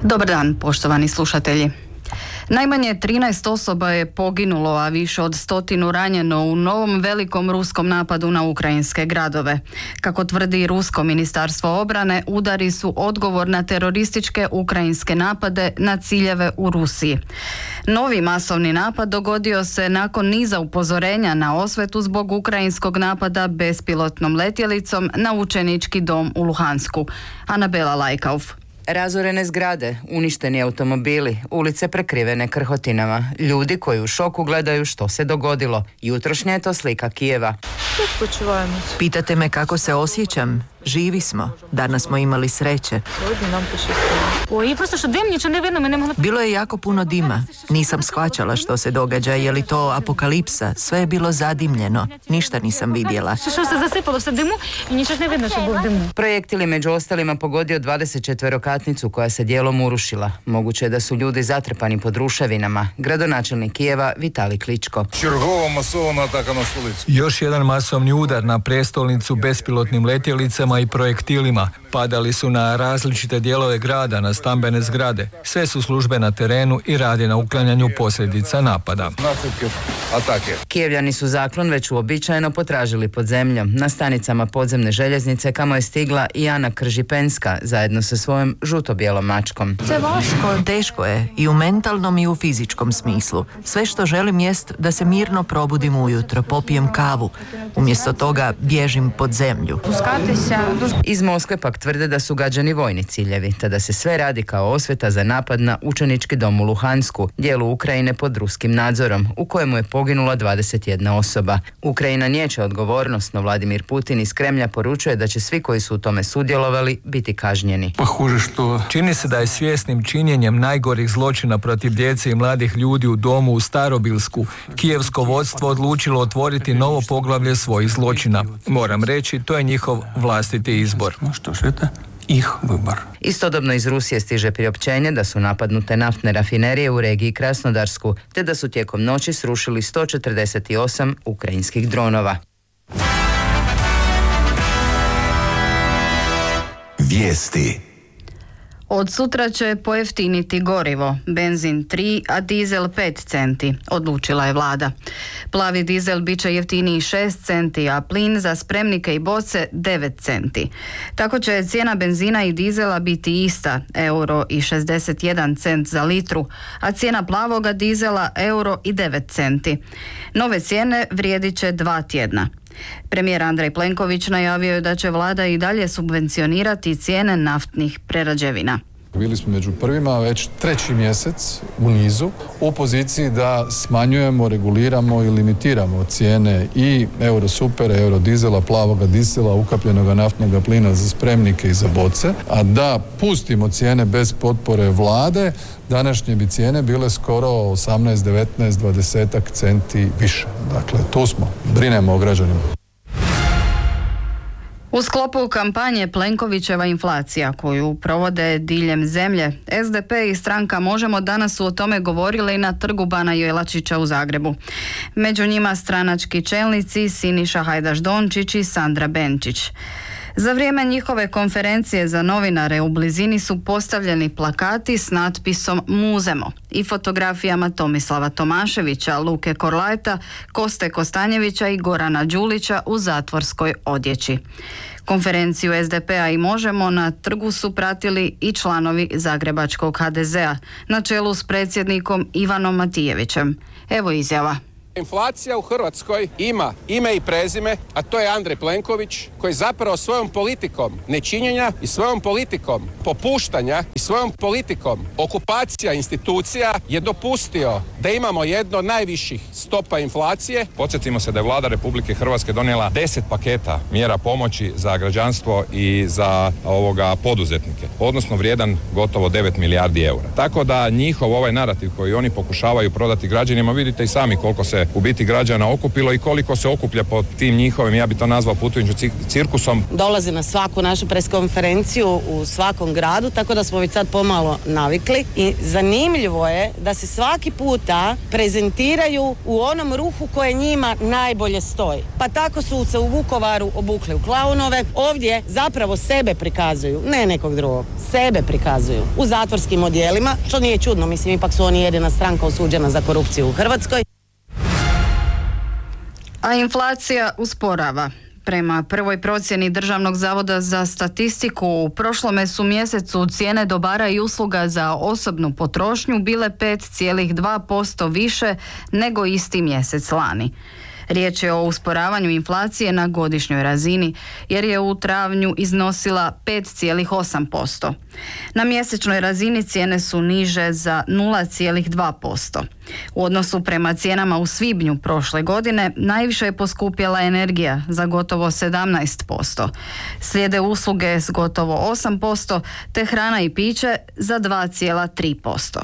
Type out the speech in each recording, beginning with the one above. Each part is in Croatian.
Dobar dan, poštovani slušatelji. Najmanje 13 osoba je poginulo, a više od 100 ranjeno u novom velikom ruskom napadu na ukrajinske gradove. Kako tvrdi Rusko ministarstvo obrane, udari su odgovor na terorističke ukrajinske napade na ciljeve u Rusiji. Novi masovni napad dogodio se nakon niza upozorenja na osvetu zbog ukrajinskog napada bespilotnom letjelicom na učenički dom u Luhansku. Anabela Lajkauf. Razorene zgrade, uništeni automobili, ulice prekrivene krhotinama, ljudi koji u šoku gledaju što se dogodilo. Jutrošnja je to slika Kijeva. Pitate me kako se osjećam? Živi smo. Danas smo imali sreće. Bilo je jako puno dima. Nisam shvaćala što se događa. Je li to apokalipsa? Sve je bilo zadimljeno. Ništa nisam vidjela. Projektil među ostalima pogodio 24-katnicu koja se dijelom urušila. Moguće je da su ljudi zatrpani pod ruševinama. Gradonačelnik Kijeva Vitalij Kličko. Još jedan masovni udar na prijestolnicu bespilotnim letjelicama i projektilima. Padali su na različite dijelove grada, na stambene zgrade. Sve su službe na terenu i rade na uklanjanju posljedica napada. Kijevljani su zaklon već uobičajeno potražili pod zemljom. Na stanicama podzemne željeznice kamo je stigla i Ana Kržipenska zajedno sa svojom žuto-bijelom mačkom. Teško je i u mentalnom i u fizičkom smislu. Sve što želim jest da se mirno probudim ujutro, popijem kavu. Umjesto toga bježim pod zemlju. Iz Moskve pak tvrde da su gađani vojni ciljevi, te da se sve radi kao osveta za napad na učenički dom u Luhansku, dijelu Ukrajine pod ruskim nadzorom, u kojemu je poginula 21 osoba. Ukrajina niječe odgovornost, no Vladimir Putin iz Kremlja poručuje da će svi koji su u tome sudjelovali biti kažnjeni. Čini se da je svjesnim činjenjem najgorih zločina protiv djece i mladih ljudi u domu u Starobilsku kijevsko vodstvo odlučilo otvoriti novo poglavlje svojih zločina. Moram reći, to je njihov vlastiti izbor. Istodobno iz Rusije stiže priopćenje da su napadnute naftne rafinerije u regiji Krasnodarsku, te da su tijekom noći srušili 148 ukrajinskih dronova. Vijesti. Od sutra će pojeftiniti gorivo, benzin 3, a dizel 5 centi, odlučila je vlada. Plavi dizel bit će jeftiniji 6 centi, a plin za spremnike i boce 9 centi. Tako će cijena benzina i dizela biti ista, €1,61 za litru, a cijena plavoga dizela €1,09. Nove cijene vrijedit će 2 tjedna. Premijer Andrej Plenković najavio je da će vlada i dalje subvencionirati cijene naftnih prerađevina. Bili smo među prvima već 3. mjesec u nizu u poziciji da smanjujemo, reguliramo i limitiramo cijene i eurosupera, eurodizela, plavoga dizela, ukapljenoga naftnog plina za spremnike i za boce, a da pustimo cijene bez potpore vlade, današnje bi cijene bile skoro 18, 19, 20 centi više. Dakle, tu smo, brinemo o građanima. U sklopu kampanje Plenkovićeva inflacija koju provode diljem zemlje, SDP i stranka Možemo danas su o tome govorili na trgu Bana Jelačića u Zagrebu. Među njima stranački čelnici Siniša Hajdaš Dončić i Sandra Benčić. Za vrijeme njihove konferencije za novinare u blizini su postavljeni plakati s natpisom Muzemo i fotografijama Tomislava Tomaševića, Luke Korlajta, Koste Kostanjevića i Gorana Đulića u zatvorskoj odjeći. Konferenciju SDP-a i Možemo na trgu su pratili i članovi zagrebačkog HDZ-a na čelu s predsjednikom Ivanom Matijevićem. Evo izjava. Inflacija u Hrvatskoj ima ime i prezime, a to je Andrej Plenković, koji zapravo svojom politikom nečinjenja i svojom politikom popuštanja i svojom politikom okupacija institucija je dopustio da imamo jedno od najviših stopa inflacije. Podsjetimo se da je Vlada Republike Hrvatske donijela 10 paketa mjera pomoći za građanstvo i za poduzetnike, odnosno vrijedan gotovo 9 milijardi eura. Tako da njihov ovaj narativ koji oni pokušavaju prodati građanima, vidite i sami koliko se se u biti građana okupilo i koliko se okuplja po tim njihovim, ja bi to nazvao putujućim cirkusom. Dolazi na svaku našu preskonferenciju u svakom gradu, tako da smo već sad pomalo navikli i zanimljivo je da se svaki puta prezentiraju u onom ruhu koje njima najbolje stoji. Pa tako su se u Vukovaru obukli u klaunove, ovdje zapravo sebe prikazuju, ne nekog drugog, sebe prikazuju u zatvorskim odjelima, što nije čudno, mislim ipak su oni jedina stranka osuđena za korupciju u Hrvatskoj. A inflacija usporava. Prema prvoj procjeni Državnog zavoda za statistiku, u prošlome su mjesecu cijene dobara i usluga za osobnu potrošnju bile 5,2% više nego isti mjesec lani. Riječ je o usporavanju inflacije na godišnjoj razini, jer je u travnju iznosila 5,8%. Na mjesečnoj razini cijene su niže za 0,2%. U odnosu prema cijenama u svibnju prošle godine najviše je poskupjela energija za gotovo 17%. Slijede usluge s gotovo 8%, te hrana i piće za 2,3%.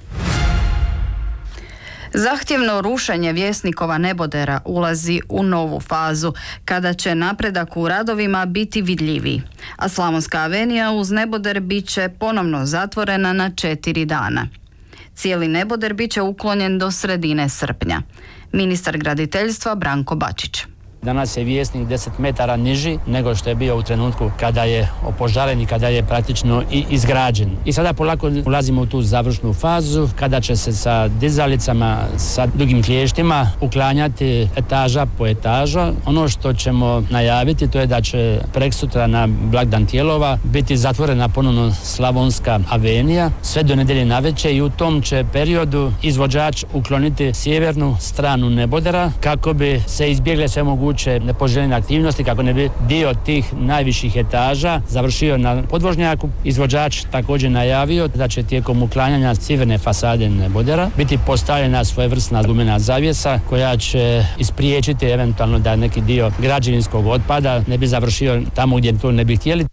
Zahtjevno rušenje Vjesnikova nebodera ulazi u novu fazu, kada će napredak u radovima biti vidljiviji, a Slavonska avenija uz neboder bit će ponovno zatvorena na 4 dana. Cijeli neboder bit će uklonjen do sredine srpnja. Ministar graditeljstva Branko Bačić. Danas je Vjesnik 10 metara niži nego što je bio u trenutku kada je opožaren i kada je praktično i izgrađen. I sada polako ulazimo u tu završnu fazu kada će se sa dizalicama, sa dugim klještima uklanjati etaža po etaža. Ono što ćemo najaviti to je da će preksutra na blagdan Tijelova biti zatvorena ponovno Slavonska avenija sve do nedjelje navečer i u tom će periodu izvođač ukloniti sjevernu stranu nebodera kako bi se izbjegle sve moguće nepoželjene aktivnosti, kako ne bi dio tih najviših etaža završio na podvožnjaku. Izvođač također najavio da će tijekom uklanjanja sjeverne fasade nebodera biti postavljena svojevrsna lumena zavjesa koja će ispriječiti eventualno da neki dio građevinskog otpada ne bi završio tamo gdje to ne bi htjeli.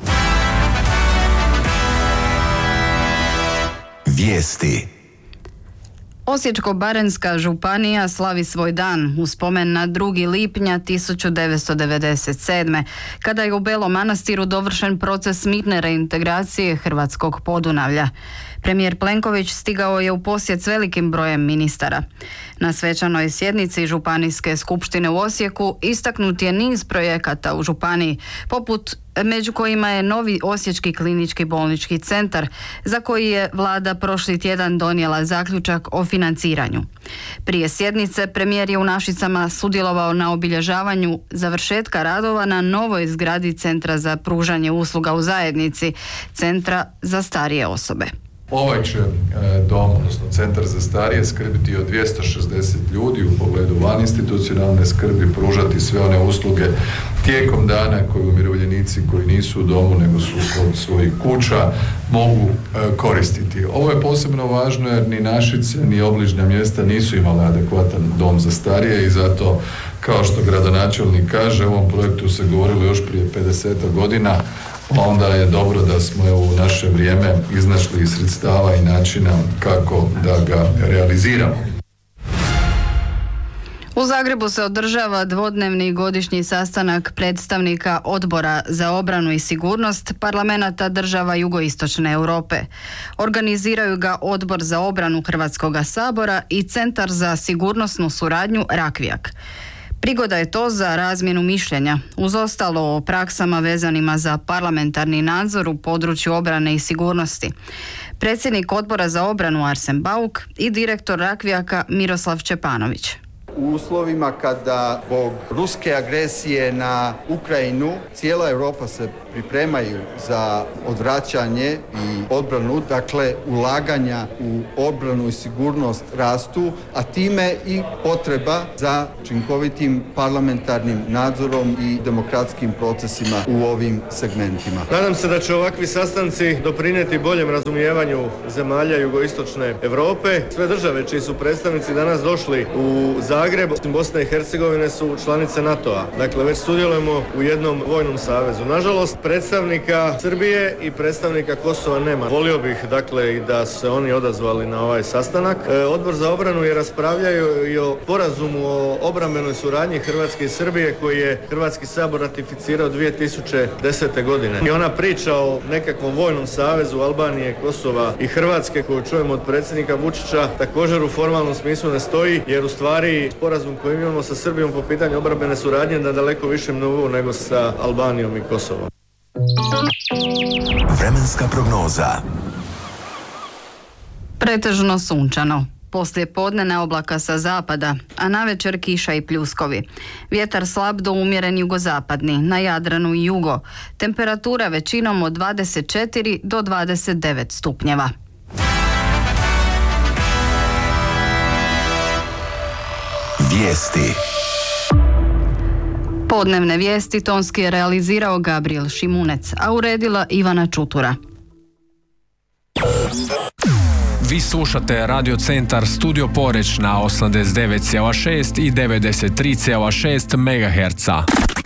Vijesti. Osječko-baranjska županija slavi svoj dan u spomen na 2. lipnja 1997. kada je u Belom Manastiru dovršen proces mirne reintegracije hrvatskog Podunavlja. Premijer Plenković stigao je u posjet s velikim brojem ministara. Na svečanoj sjednici Županijske skupštine u Osijeku istaknut je niz projekata u županiji, poput među kojima je novi Osječki klinički bolnički centar, za koji je vlada prošli tjedan donijela zaključak o financiranju. Prije sjednice premijer je u Našicama sudjelovao na obilježavanju završetka radova na novoj zgradi Centra za pružanje usluga u zajednici, Centra za starije osobe. Ovaj će dom, odnosno Centar za starije, skrbiti o 260 ljudi u pogledu vaninstitucionalne skrbi, pružati sve one usluge tijekom dana koje umirovljenici koji nisu u domu nego su kod svojih kuća mogu koristiti. Ovo je posebno važno jer ni Našice ni obližnja mjesta nisu imale adekvatan dom za starije i zato, kao što gradonačelnik kaže, o ovom projektu se govorilo još prije 50 godina, onda je dobro da smo u naše vrijeme iznašli sredstava i načina kako da ga realiziramo. U Zagrebu se održava dvodnevni godišnji sastanak predstavnika Odbora za obranu i sigurnost parlamenata država jugoistočne Europe. Organiziraju ga Odbor za obranu Hrvatskoga sabora i Centar za sigurnosnu suradnju Rakvijak. Prigoda je to za razmjenu mišljenja, uz ostalo o praksama vezanima za parlamentarni nadzor u području obrane i sigurnosti. Predsjednik Odbora za obranu Arsen Bauk i direktor Rakvijaka Miroslav Čepanović. U uslovima kada zbog ruske agresije na Ukrajinu cijela Europa se pripremaju za odvraćanje i odbranu, dakle ulaganja u obranu i sigurnost rastu, a time i potreba za učinkovitim parlamentarnim nadzorom i demokratskim procesima u ovim segmentima. Nadam se da će ovakvi sastanci doprinijeti boljem razumijevanju zemalja jugoistočne Europe. Sve države čiji su predstavnici danas došli u Zagreb, Bosna i Hercegovine su članice NATO-a. Dakle, već sudjelujemo u jednom vojnom savezu. Nažalost, predstavnika Srbije i predstavnika Kosova nema. Volio bih dakle i da se oni odazvali na ovaj sastanak. Odbor za obranu je raspravljao i o sporazumu o obrambenoj suradnji Hrvatske i Srbije koji je Hrvatski sabor ratificirao 2010. godine. I ona priča o nekakvom vojnom savezu Albanije, Kosova i Hrvatske koju čujemo od predsjednika Vučića također u formalnom smislu ne stoji, jer u stvari sporazum koji imamo sa Srbijom po pitanju obrambene suradnje na daleko višem nivou nego sa Albanijom i Kosovom. Vremenska prognoza. Pretežno sunčano. Poslije podnevna oblaka sa zapada, a navečer kiša i pljuskovi. Vjetar slab do umjeren jugozapadni, na Jadranu i jugo. Temperatura većinom od 24 do 29 stupnjeva. Vijesti. Podnevne vijesti tonski je realizirao Gabriel Šimunec, a uredila Ivana Čutura. Vi slušate Radio Centar Studio Poreć na 89,6 i 93,6 MHz.